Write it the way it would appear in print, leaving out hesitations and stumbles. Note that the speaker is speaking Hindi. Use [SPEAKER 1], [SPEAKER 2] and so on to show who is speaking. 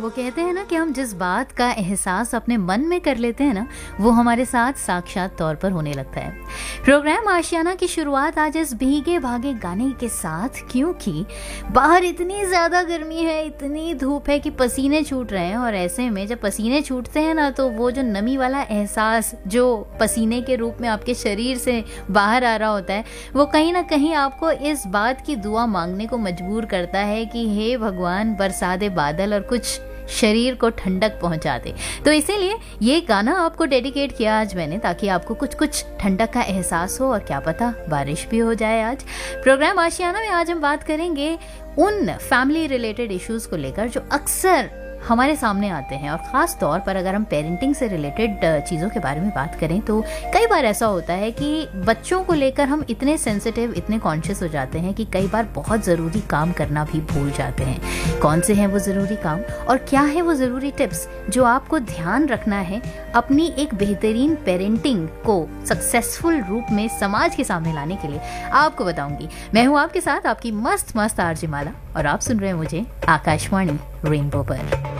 [SPEAKER 1] वो कहते हैं ना कि हम जिस बात का एहसास अपने मन में कर लेते हैं ना, वो हमारे साथ साक्षात तौर पर होने लगता है। प्रोग्राम आशियाना की शुरुआत आज इस भीगे भागे गाने के साथ, क्योंकि बाहर इतनी ज़्यादा गर्मी है, इतनी धूप है कि पसीने छूट रहे हैं। और ऐसे में जब पसीने छूटते हैं ना, तो वो जो नमी वाला एहसास जो पसीने के रूप में आपके शरीर से बाहर आ रहा होता है, वो कहीं ना कहीं आपको इस बात की दुआ मांगने को मजबूर करता है कि हे भगवान, बरसा दे बादल और कुछ शरीर को ठंडक पहुंचा दे। तो इसीलिए ये गाना आपको डेडिकेट किया आज मैंने, ताकि आपको कुछ कुछ ठंडक का एहसास हो, और क्या पता बारिश भी हो जाए आज। प्रोग्राम आशियाना में आज हम बात करेंगे उन फैमिली रिलेटेड इश्यूज को लेकर जो अक्सर हमारे सामने आते हैं, और ख़ास तौर पर अगर हम पेरेंटिंग से रिलेटेड चीज़ों के बारे में बात करें तो कई बार ऐसा होता है कि बच्चों को लेकर हम इतने सेंसिटिव, इतने कॉन्शियस हो जाते हैं कि कई बार बहुत ज़रूरी काम करना भी भूल जाते हैं। कौन से हैं वो ज़रूरी काम और क्या है वो ज़रूरी टिप्स जो आपको ध्यान रखना है अपनी एक बेहतरीन पेरेंटिंग को सक्सेसफुल रूप में समाज के सामने लाने के लिए, आपको बताऊंगी। मैं हूँ आपके साथ आपकी मस्त मस्त आरजे माला, और आप सुन रहे हैं मुझे आकाशवाणी रेनबो पर।